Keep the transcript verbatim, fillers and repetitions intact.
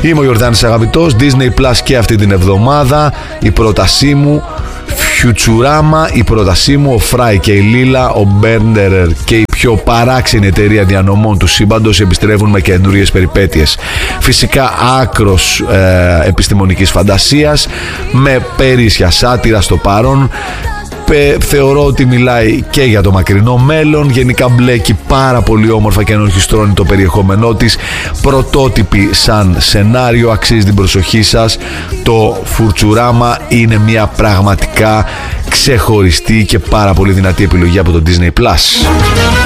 Είμαι ο Γιορδάνης Αγαπητός. Disney Plus και αυτή την εβδομάδα η πρότασή μου Futurama, η πρότασή μου ο Φράι και η Λίλα, ο Μπέρντερερ και η πιο παράξενη εταιρεία διανομών του σύμπαντος επιστρέφουν με καινούριες περιπέτειες. Φυσικά άκρος ε, επιστημονικής φαντασίας, με περίσσια σάτυρα στο παρόν. Θεωρώ ότι μιλάει και για το μακρινό μέλλον. Γενικά μπλέκει πάρα πολύ όμορφα και ενορχιστρώνει το περιεχόμενό της. Πρωτότυπη σαν σενάριο, αξίζει την προσοχή σας. Το Futurama είναι μια πραγματικά ξεχωριστή και πάρα πολύ δυνατή επιλογή από το Disney Plus.